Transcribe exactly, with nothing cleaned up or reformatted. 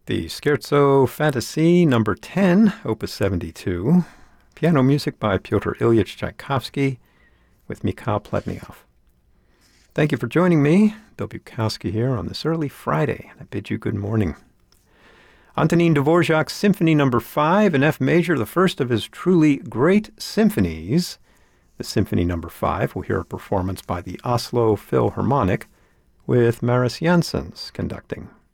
The Scherzo Fantasy number ten, Opus seventy-two, piano music by Pyotr Ilyich Tchaikovsky with Mikhail Pletnyov. Thank you for joining me. Bill Bukowski here on this early Friday. I bid you good morning. Antonin Dvorak's Symphony number five in F major, the first of his truly great symphonies. The Symphony number five, we'll hear a performance by the Oslo Philharmonic with Maris Janssens conducting.